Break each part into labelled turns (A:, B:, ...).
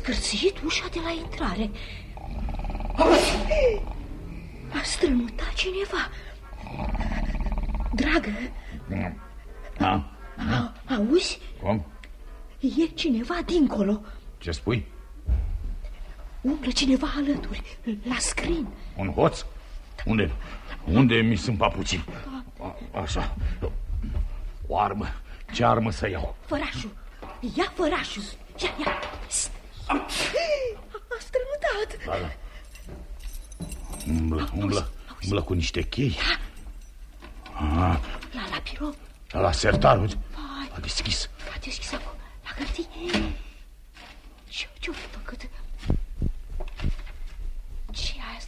A: scârțâit ușa de la intrare. A strănutat cineva. Dragă, auzi?
B: Cum?
A: E cineva dincolo.
B: Ce spui?
A: Umblă cineva alături, la scrin.
B: Un hoț? Unde mi sunt papucii? Așa. O armă. Ce armă să iau?
A: Fărașul. Ia fărașul. Ia. A strănutat.
B: Da. Umblă cu niște chei.
A: La birou.
B: La sertar, uite. A deschis.
A: A deschis acum. La hârtii. Ce-o făcut? Ce-i asta?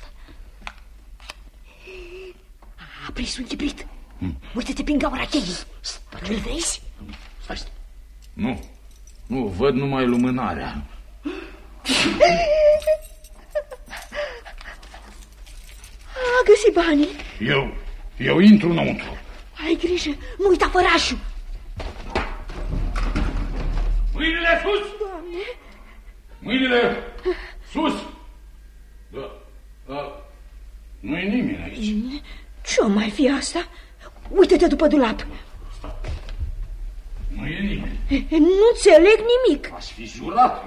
A: A prins un chibrit. Uite-te prin gaura cheii. Îl vezi?
B: Stai. Nu, văd numai lumânarea.
A: A găsit banii.
B: Eu intru înăuntru.
A: Ai grijă, nu uita fărașul.
B: Mâinile sus!
A: Doamne!
B: Mâinile sus! Da. Nu-i nimeni aici.
A: Ce-o mai fi asta? Uită-te după dulap.
B: Nu e nimeni.
A: Nu înțeleg nimic.
B: Aș fi jurat.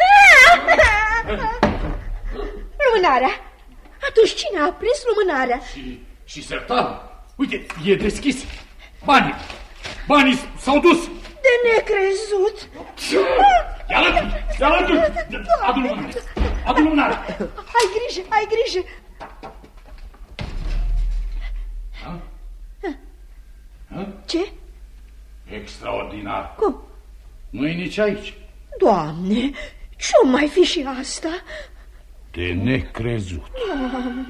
A: Lumânarea. Atunci cine a prins lumânarea?
B: Și sertarul. Uite, e deschis. Banii s-au dus.
A: De necrezut.
B: Ia alături. Adu lumânarea.
A: Ai grijă. Ce?
B: Extraordinar.
A: Cum?
B: Nu-i nici aici.
A: Doamne, ce-o mai fi și asta?
B: De necrezut.
A: Doamne.